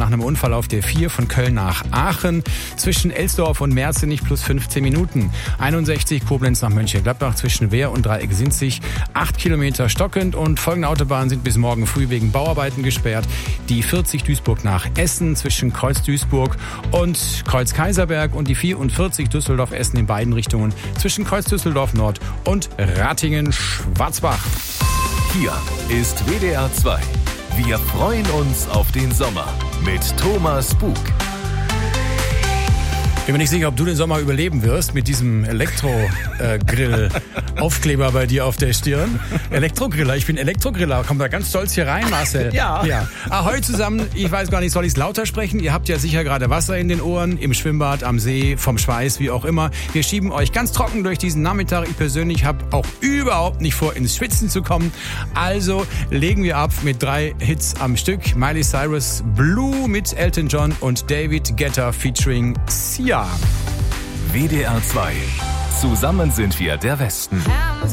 nach einem Unfall auf der 4 von Köln nach Aachen. Zwischen Elsdorf und Merzenich plus 15 Minuten. 61 Koblenz nach Mönchengladbach zwischen Wehr und Dreieck-Sinzig. 8 Kilometer stockend und folgende Autobahnen sind bis morgen früh wegen Bauarbeiten gesperrt. Die 40 Duisburg nach Essen zwischen Kreuz Duisburg und Kreuz Kaiserberg und die 44 Düsseldorf-Essen in beiden Richtungen zwischen Kreuz Düsseldorf Nord und Ratingen-Schwarzbach. Hier ist WDR 2. Wir freuen uns auf den Sommer mit Thomas Bug. Ich bin mir nicht sicher, ob du den Sommer überleben wirst mit diesem Elektro-Grill-Aufkleber bei dir auf der Stirn. Elektrogriller, ich bin Elektrogriller. Kommt da ganz stolz hier rein, Marcel. Ja. Ahoi zusammen, ich weiß gar nicht, soll ich es lauter sprechen? Ihr habt ja sicher gerade Wasser in den Ohren, im Schwimmbad, am See, vom Schweiß, wie auch immer. Wir schieben euch ganz trocken durch diesen Nachmittag. Ich persönlich habe auch überhaupt nicht vor, ins Schwitzen zu kommen. Also legen wir ab mit 3 Hits am Stück. Miley Cyrus, Blue mit Elton John und David Guetta featuring Sia. WDR 2. Zusammen sind wir der Westen.